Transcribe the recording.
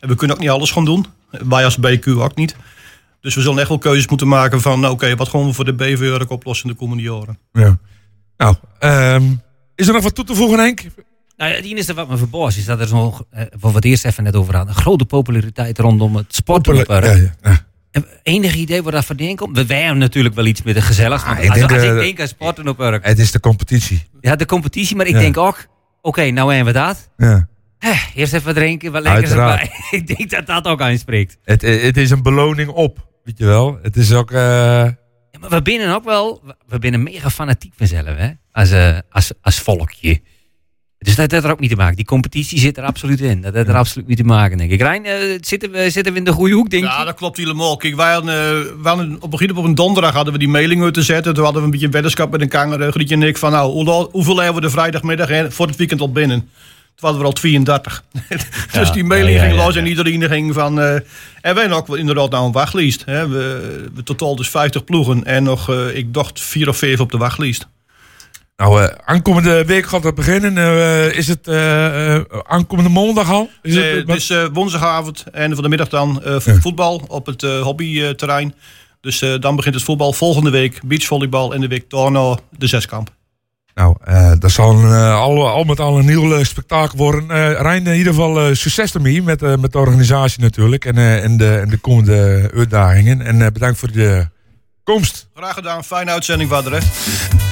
En we kunnen ook niet alles gaan doen. Wij als BQ ook niet. Dus we zullen echt wel keuzes moeten maken van... oké, wat gaan we voor de BV oplossen in de komende jaren? Ja. Nou, is er nog wat toe te voegen, Henk? Nou ja, het enige wat me verbaast is dat er zo'n, wat we het eerst even net over hadden, een grote populariteit rondom het sportpark. Ja. Enig idee waar dat vandaan komt? We hebben natuurlijk wel iets met de gezellig. Als ik denk aan sporten op park. Het is de competitie. Ja, de competitie, maar ik denk ook, oké, nou hebben we dat. Ja. Eerst even drinken, wat lekkers erbij. Ik denk dat dat ook aanspreekt. Het is een beloning op, weet je wel. Het is ook... Ja, maar we binnen mega fanatiek vanzelf, hè? Als volkje. Dus dat heeft er ook niet te maken. Die competitie zit er absoluut in. Dat heeft er absoluut niet te maken, denk ik. Rijn, zitten we in de goede hoek, denk je? Ja, dat klopt helemaal. Kijk, wij hadden op een donderdag hadden we die mailing uit te zetten. Toen hadden we een beetje een weddenschap met een kanger, Grietje en ik. Van hoeveel hebben we de vrijdagmiddag en voor het weekend al binnen? Toen hadden we al 32. Dus die mailing ging los en iedereen ging van... en wij ook inderdaad nou een wachtlijst. Hè. We totaal dus 50 ploegen en nog, ik dacht 4 of 5 op de wachtlijst. Nou, aankomende week gaat het beginnen. Is het aankomende maandag al? Het is woensdagavond en van de middag dan voetbal op het hobbyterrein. Dus dan begint het voetbal. Volgende week beachvolleybal en de week daarna de zeskamp. Nou, dat zal al met al een heel spektakel worden. Rijn, in ieder geval succes ermee met de organisatie natuurlijk. En de komende uitdagingen. En bedankt voor de komst. Graag gedaan. Fijne uitzending, vader.